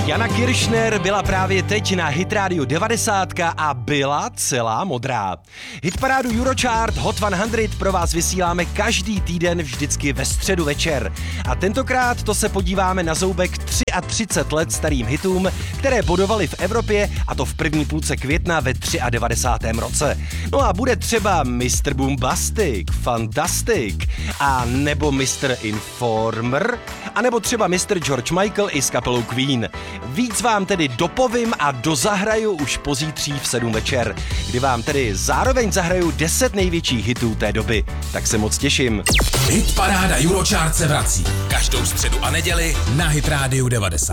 Jana Kiršner byla právě teď na Hitrádiu 90 a byla celá modrá. Hitparádu Eurochart Hot 100 pro vás vysíláme každý týden vždycky ve středu večer. A tentokrát to se podíváme na zoubek 33 let starým hitům, které bodovaly v Evropě, a to v první půlce května ve 93. roce. No a bude třeba Mr. Boombastic, Fantastic, a nebo Mr. Informer, a nebo třeba Mr. George Michael i s kapelou Queen. Víc vám tedy dopovím a dozahraju už pozítří v 7 večer, kdy vám tedy zároveň zahraju 10 největších hitů té doby. Tak se moc těším. Hitparáda Eurochart se vrací každou středu a neděli na Hitrádiu 90.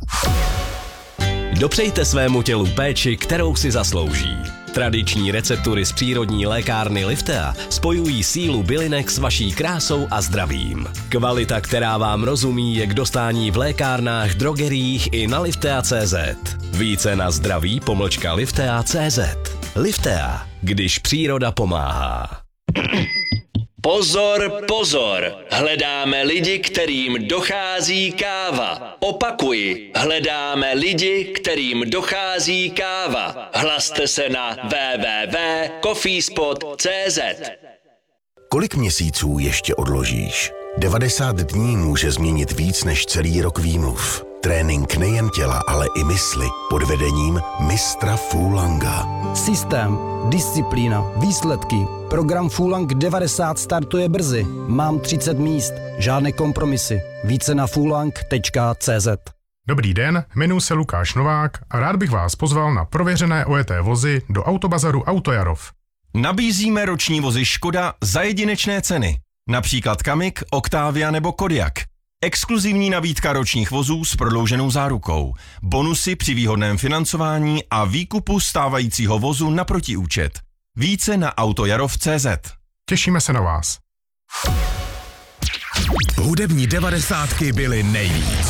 Dopřejte svému tělu péči, kterou si zaslouží. Tradiční receptury z přírodní lékárny Liftea spojují sílu bylinek s vaší krásou a zdravím. Kvalita, která vám rozumí, je k dostání v lékárnách, drogeriích i na liftea.cz. Více na zdraví-liftea.cz. Liftea, když příroda pomáhá. Pozor, pozor, hledáme lidi, kterým dochází káva. Opakuji, hledáme lidi, kterým dochází káva. Hlaste se na www.coffeespot.cz. Kolik měsíců ještě odložíš? 90 dní může změnit víc než celý rok výmluv. Trénink nejen těla, ale i mysli pod vedením mistra Fulanga. Systém, disciplína, výsledky. Program Fulang 90 startuje brzy. Mám 30 míst, žádné kompromisy. Více na fulang.cz. Dobrý den, jmenuji se Lukáš Novák a rád bych vás pozval na prověřené ojeté vozy do autobazaru Autojarov. Nabízíme roční vozy Škoda za jedinečné ceny. Například Kamik, Octavia nebo Kodiaq. Exkluzivní nabídka ročních vozů s prodlouženou zárukou. Bonusy při výhodném financování a výkupu stávajícího vozu na protiúčet. Více na autojarov.cz. Těšíme se na vás. Hudební 90 byly nejvíc.